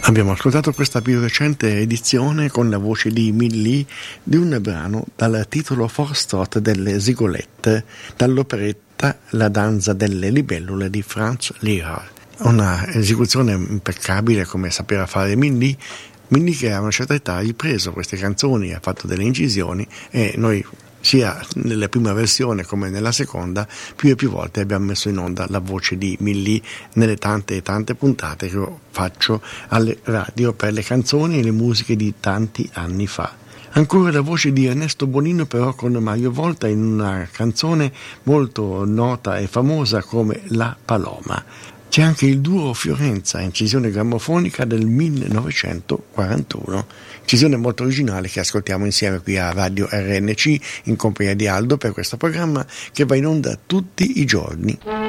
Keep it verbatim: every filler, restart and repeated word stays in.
Abbiamo ascoltato questa più recente edizione con la voce di Milly di un brano dal titolo Foxtrot delle Zigolette, dall'operetta La danza delle libellule di Franz Lehár. Una esecuzione impeccabile come sapeva fare Milly, Milly che a una certa età ha ripreso queste canzoni, ha fatto delle incisioni e noi sia nella prima versione come nella seconda più e più volte abbiamo messo in onda la voce di Milly nelle tante e tante puntate che io faccio alle radio per le canzoni e le musiche di tanti anni fa. Ancora la voce di Ernesto Bonino però con Mario Volta in una canzone molto nota e famosa come La Paloma. C'è anche il duo Fiorenza, incisione grammofonica del millenovecentoquarantuno, incisione molto originale che ascoltiamo insieme qui a Radio R N C in compagnia di Aldo per questo programma che va in onda tutti i giorni.